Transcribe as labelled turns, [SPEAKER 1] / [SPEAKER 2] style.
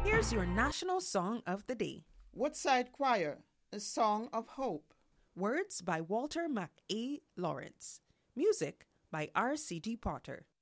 [SPEAKER 1] Here's your national song of the day.
[SPEAKER 2] Woodside Choir, A Song of Hope.
[SPEAKER 1] Words by Walter MacA. Lawrence. Music by R.C.G. Potter.